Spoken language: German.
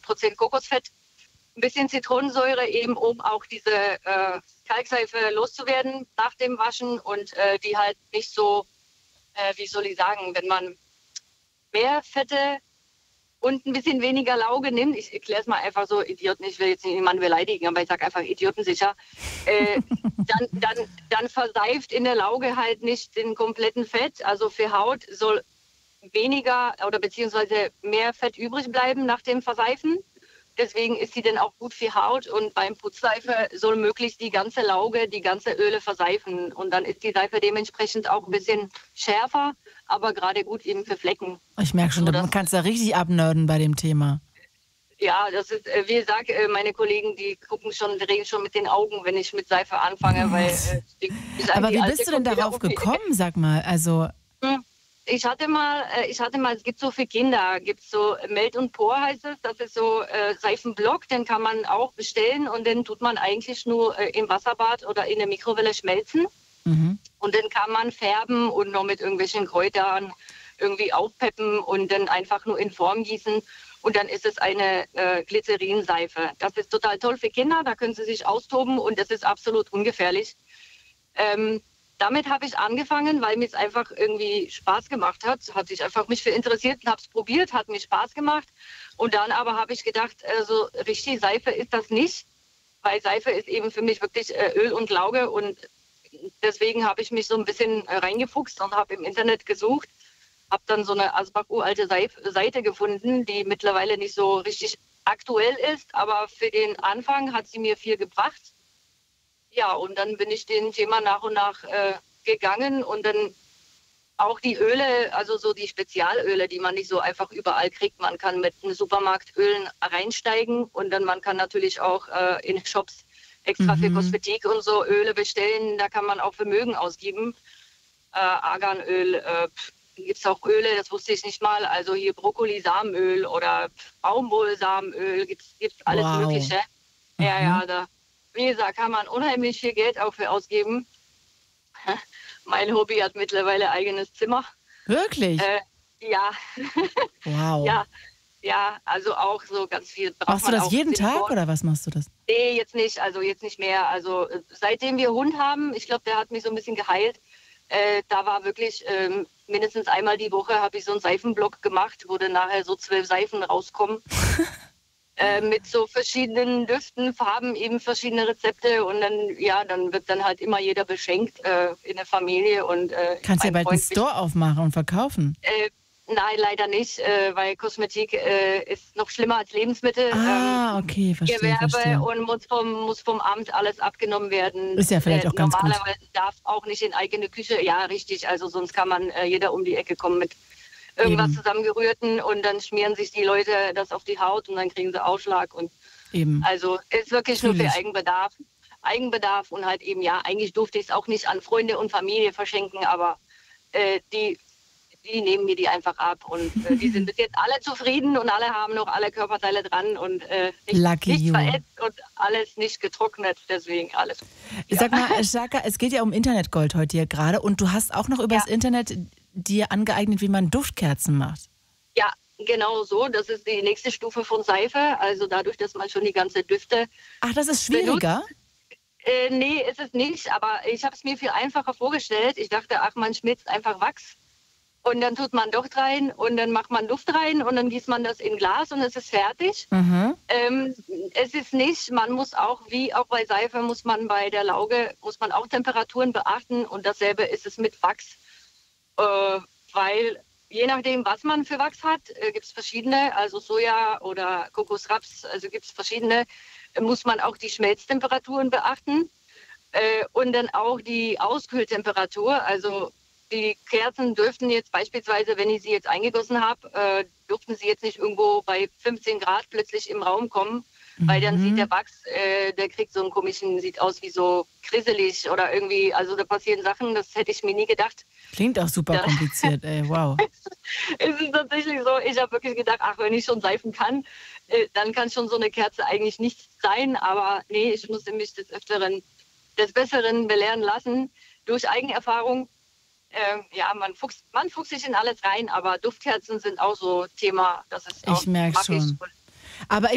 100% Kokosfett, ein bisschen Zitronensäure, eben um auch diese Kalkseife loszuwerden nach dem Waschen und die halt nicht so, wie soll ich sagen, wenn man mehr Fette und ein bisschen weniger Lauge nimmt, ich erkläre es mal einfach so, Idioten, ich will jetzt niemanden beleidigen, aber ich sage einfach idiotensicher, dann verseift in der Lauge halt nicht den kompletten Fett. Also für Haut soll weniger oder beziehungsweise mehr Fett übrig bleiben nach dem Verseifen. Deswegen ist sie dann auch gut für Haut und beim Putzseife soll möglichst die ganze Lauge, die ganze Öle verseifen. Und dann ist die Seife dementsprechend auch ein bisschen schärfer, aber gerade gut eben für Flecken. Ich merke schon, So, man kann es da richtig abnörden bei dem Thema. Ja, das ist, wie gesagt, meine Kollegen, die reden schon mit den Augen, wenn ich mit Seife anfange, weil aber wie bist du denn darauf gekommen, sag mal? Also ich hatte mal, es gibt so für Kinder, gibt's so Melt und Por heißt es, das ist so Seifenblock, den kann man auch bestellen und den tut man eigentlich nur im Wasserbad oder in der Mikrowelle schmelzen. Und dann kann man färben und noch mit irgendwelchen Kräutern irgendwie aufpeppen und dann einfach nur in Form gießen. Und dann ist es eine Glycerinseife. Das ist total toll für Kinder, da können sie sich austoben und das ist absolut ungefährlich. Damit habe ich angefangen, weil mir es einfach irgendwie Spaß gemacht hat. Hat sich einfach mich für interessiert und habe es probiert, hat mir Spaß gemacht. Und dann aber habe ich gedacht, so richtig Seife ist das nicht, weil Seife ist eben für mich wirklich Öl und Lauge. Und deswegen habe ich mich so ein bisschen reingefuchst und habe im Internet gesucht. Habe dann so eine Asbach-uralte Seite gefunden, die mittlerweile nicht so richtig aktuell ist. Aber für den Anfang hat sie mir viel gebracht. Ja, und dann bin ich dem Thema nach und nach gegangen und dann auch die Öle, also so die Spezialöle, die man nicht so einfach überall kriegt. Man kann mit Supermarktölen reinsteigen und dann man kann natürlich auch in Shops extra für Kosmetik und so Öle bestellen. Da kann man auch Vermögen ausgeben. Arganöl, gibt es auch Öle, das wusste ich nicht mal. Also hier Brokkoli-Samenöl oder Baumwollsamenöl, gibt's alles Mögliche. Ja, da. Wie gesagt, kann man unheimlich viel Geld auch für ausgeben. Mein Hobby hat mittlerweile eigenes Zimmer. Wirklich? Ja. Wow. Ja, also auch so ganz viel. Machst du das jeden Tag oder was machst du das? Nee, jetzt nicht, also jetzt nicht mehr. Also seitdem wir Hund haben, ich glaube, der hat mich so ein bisschen geheilt. Da war wirklich mindestens einmal die Woche habe ich so einen Seifenblock gemacht, wo dann nachher so 12 Seifen rauskommen. Mit so verschiedenen Düften, Farben, eben verschiedene Rezepte und dann, ja, dann wird dann halt immer jeder beschenkt in der Familie. Und kannst ja bald einen Store aufmachen und verkaufen. Nein, leider nicht, weil Kosmetik ist noch schlimmer als Lebensmittel. Okay, verstehe. Und muss vom Amt alles abgenommen werden. Ist ja vielleicht auch ganz gut. Normalerweise darf auch nicht in eigene Küche. Ja, richtig, also sonst kann man jeder um die Ecke kommen mit irgendwas zusammengerührten und dann schmieren sich die Leute das auf die Haut und dann kriegen sie Ausschlag. Und also ist wirklich nur für Eigenbedarf. Eigenbedarf und halt eben, ja, eigentlich durfte ich es auch nicht an Freunde und Familie verschenken, aber die nehmen mir die einfach ab und die sind bis jetzt alle zufrieden und alle haben noch alle Körperteile dran und nicht verätzt und alles nicht getrocknet, deswegen alles. Ja. Sag mal, Shaka, es geht ja um Internetgold heute hier gerade und du hast auch noch übers Internet dir angeeignet, wie man Duftkerzen macht. Ja, genau so. Das ist die nächste Stufe von Seife. Also dadurch, dass man schon die ganze Düfte. Ach, das ist schwieriger? Nee, ist es nicht. Aber ich habe es mir viel einfacher vorgestellt. Ich dachte, ach, man schmilzt einfach Wachs. Und dann tut man Duft rein und dann macht man Duft rein und dann gießt man das in Glas und es ist fertig. Es ist nicht, man muss auch, wie auch bei Seife, muss man bei der Lauge, muss man auch Temperaturen beachten und dasselbe ist es mit Wachs. Weil je nachdem, was man für Wachs hat, gibt es verschiedene, also Soja oder Kokosraps, also gibt es verschiedene, muss man auch die Schmelztemperaturen beachten und dann auch die Auskühltemperatur. Also die Kerzen dürften jetzt beispielsweise, wenn ich sie jetzt eingegossen habe, dürften sie jetzt nicht irgendwo bei 15 Grad plötzlich im Raum kommen, weil dann sieht der Wachs, der kriegt so einen komischen, sieht aus wie so grisselig oder irgendwie, also da passieren Sachen, das hätte ich mir nie gedacht. Klingt auch super kompliziert, ey, wow. Es ist tatsächlich so, ich habe wirklich gedacht, ach, wenn ich schon seifen kann, dann kann schon so eine Kerze eigentlich nichts sein, aber nee, ich musste mich des Besseren belehren lassen, durch Eigenerfahrung. Ja, man fuchst sich in alles rein, aber Duftkerzen sind auch so Thema, das ist auch ich merke schon. Aber